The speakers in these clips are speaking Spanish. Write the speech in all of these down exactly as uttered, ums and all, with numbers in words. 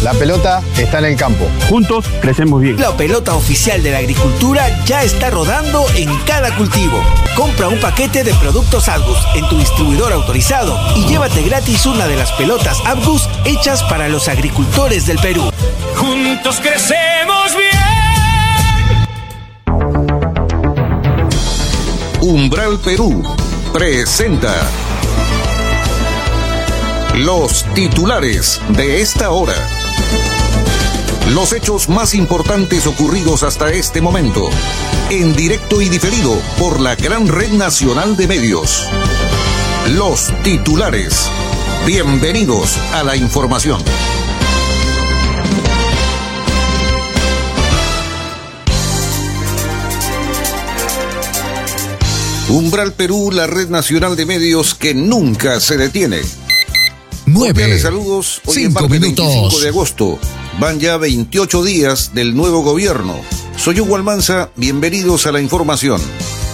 La pelota está en el campo. Juntos crecemos bien. La pelota oficial de la agricultura ya está rodando en cada cultivo. Compra un paquete de productos Abgus en tu distribuidor autorizado y llévate gratis una de las pelotas Abgus hechas para los agricultores del Perú. Juntos crecemos bien. Umbral Perú presenta los titulares de esta hora. Los hechos más importantes ocurridos hasta este momento, en directo y diferido por la gran red nacional de medios. Los titulares. Bienvenidos a la información. Umbral Perú, la red nacional de medios que nunca se detiene. Nueve. Saludos. Hoy Cinco es martes minutos. veinticinco de agosto. Van ya veintiocho días del nuevo gobierno. Soy Hugo Almanza, bienvenidos a la información.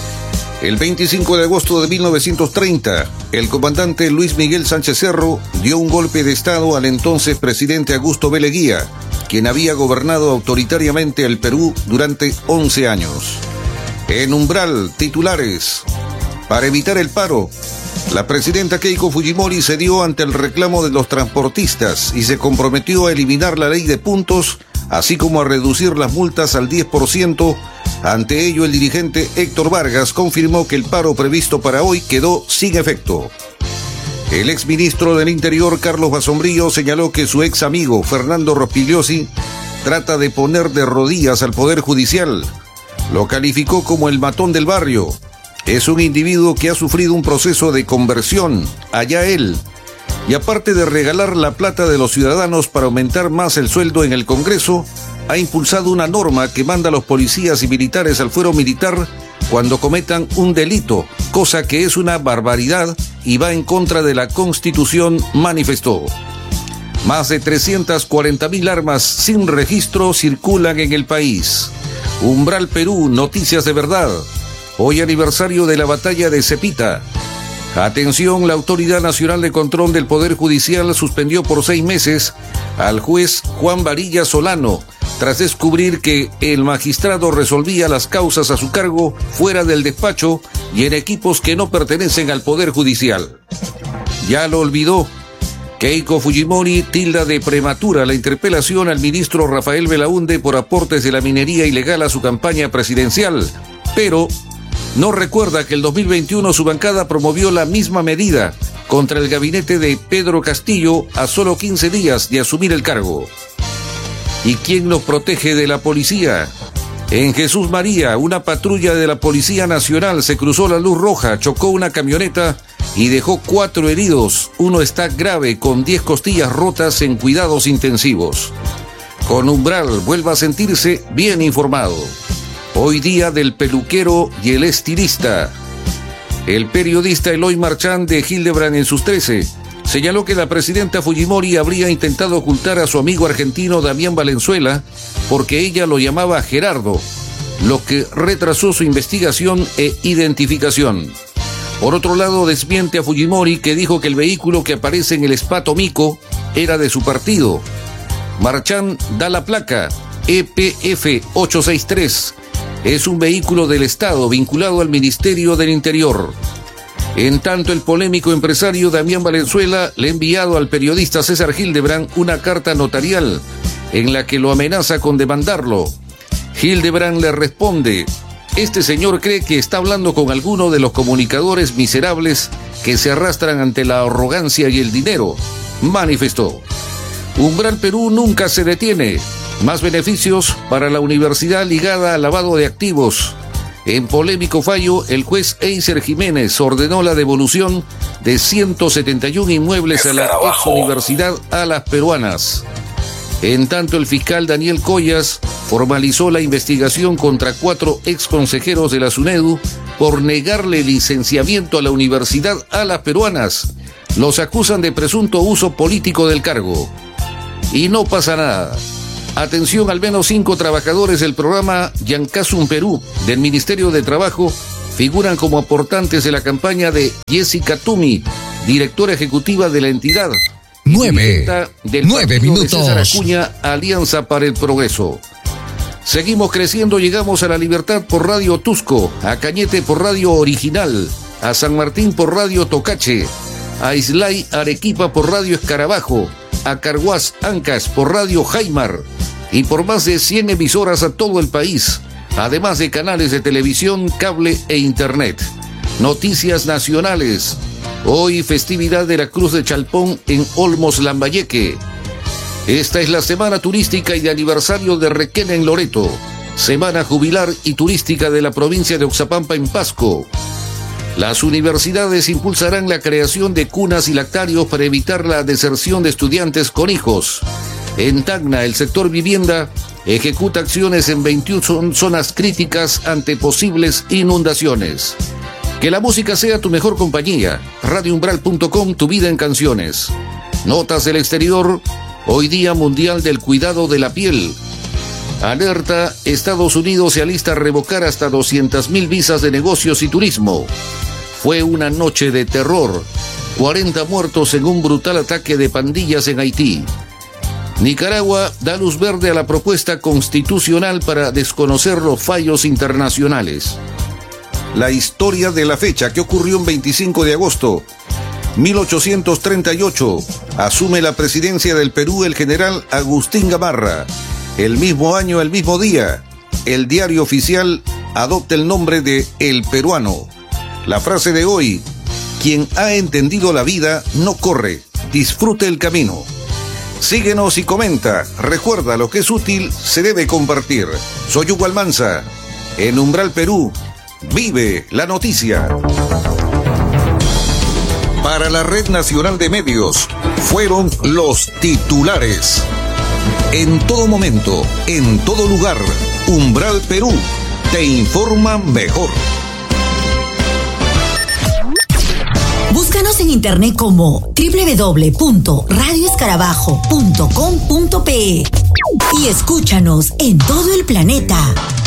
El veinticinco de agosto de mil novecientos treinta, el comandante Luis Miguel Sánchez Cerro dio un golpe de estado al entonces presidente Augusto B. Leguía, quien había gobernado autoritariamente el Perú durante once años. En Umbral, titulares. Para evitar el paro, la presidenta Keiko Fujimori cedió ante el reclamo de los transportistas y se comprometió a eliminar la ley de puntos, así como a reducir las multas al diez por ciento. Ante ello, el dirigente Héctor Vargas confirmó que el paro previsto para hoy quedó sin efecto. El exministro del Interior, Carlos Basombrillo, señaló que su ex amigo, Fernando Rospigliosi, trata de poner de rodillas al Poder Judicial. Lo calificó como el matón del barrio. Es un individuo que ha sufrido un proceso de conversión, allá él. Y aparte de regalar la plata de los ciudadanos para aumentar más el sueldo en el Congreso, ha impulsado una norma que manda a los policías y militares al fuero militar cuando cometan un delito, cosa que es una barbaridad y va en contra de la Constitución, manifestó. Más de trescientas cuarenta mil armas sin registro circulan en el país. Umbral Perú, noticias de verdad. Hoy aniversario de la batalla de Cepita. Atención, la Autoridad Nacional de Control del Poder Judicial suspendió por seis meses al juez Juan Varilla Solano, tras descubrir que el magistrado resolvía las causas a su cargo fuera del despacho y en equipos que no pertenecen al Poder Judicial. Ya lo olvidó. Keiko Fujimori tilda de prematura la interpelación al ministro Rafael Belaúnde por aportes de la minería ilegal a su campaña presidencial, pero no recuerda que el dos mil veintiuno su bancada promovió la misma medida contra el gabinete de Pedro Castillo a solo quince días de asumir el cargo. ¿Y quién nos protege de la policía? En Jesús María, una patrulla de la Policía Nacional se cruzó la luz roja, chocó una camioneta y dejó cuatro heridos. Uno está grave con diez costillas rotas en cuidados intensivos. Con Umbral vuelva a sentirse bien informado. Hoy día del peluquero y el estilista. El periodista Eloy Marchand de Hildebrand en sus trece señaló que la presidenta Fujimori habría intentado ocultar a su amigo argentino Damián Valenzuela porque ella lo llamaba Gerardo, lo que retrasó su investigación e identificación. Por otro lado, desmiente a Fujimori, que dijo que el vehículo que aparece en el Spa Tomico era de su partido. Marchand da la placa E P F ochocientos sesenta y tres. Es un vehículo del Estado vinculado al Ministerio del Interior. En tanto, el polémico empresario Damián Valenzuela le ha enviado al periodista César Hildebrand una carta notarial en la que lo amenaza con demandarlo. Hildebrand le responde: este señor cree que está hablando con alguno de los comunicadores miserables que se arrastran ante la arrogancia y el dinero, manifestó. Umbral Perú nunca se detiene. Más beneficios para la universidad ligada al lavado de activos. En polémico fallo, el juez Eiser Jiménez ordenó la devolución de ciento setenta y uno inmuebles a la ex universidad a las peruanas. En tanto, el fiscal Daniel Collas formalizó la investigación contra cuatro ex consejeros de la SUNEDU por negarle licenciamiento a la universidad a las peruanas. Los acusan de presunto uso político del cargo. Y no pasa nada. Atención, al menos cinco trabajadores del programa Yancasum Perú del Ministerio de Trabajo figuran como aportantes de la campaña de Jessica Tumi, directora ejecutiva de la entidad. Nueve. Del Nueve minutos. De César Acuña, Alianza para el Progreso. Seguimos creciendo, llegamos a La Libertad por Radio Tusco, a Cañete por Radio Original, a San Martín por Radio Tocache, a Islay Arequipa por Radio Escarabajo, a Carhuaz Ancas por Radio Jaimar y por más de cien emisoras a todo el país, además de canales de televisión, cable e internet. Noticias nacionales. Hoy festividad de la Cruz de Chalpón en Olmos, Lambayeque. Esta es la semana turística y de aniversario de Requena en Loreto, semana jubilar y turística de la provincia de Oxapampa en Pasco. Las universidades impulsarán la creación de cunas y lactarios para evitar la deserción de estudiantes con hijos. En Tacna, el sector vivienda ejecuta acciones en veintiuna zonas críticas ante posibles inundaciones. Que la música sea tu mejor compañía. radio umbral punto com, tu vida en canciones. Notas del exterior. Hoy Día Mundial del Cuidado de la Piel. Alerta, Estados Unidos se alista a revocar hasta doscientas mil visas de negocios y turismo. Fue una noche de terror. cuarenta muertos en un brutal ataque de pandillas en Haití. Nicaragua da luz verde a la propuesta constitucional para desconocer los fallos internacionales. La historia de la fecha que ocurrió el veinticinco de agosto. mil ochocientos treinta y ocho, asume la presidencia del Perú el general Agustín Gamarra. El mismo año, el mismo día, el diario oficial adopta el nombre de El Peruano. La frase de hoy: quien ha entendido la vida no corre, disfrute el camino. Síguenos y comenta. Recuerda, lo que es útil se debe compartir. Soy Hugo Almanza. En Umbral Perú, vive la noticia. Para la Red Nacional de Medios, fueron los titulares. En todo momento, en todo lugar, Umbral Perú te informa mejor. Búscanos en internet como doble u doble u doble u punto radio escarabajo punto com punto pe y escúchanos en todo el planeta.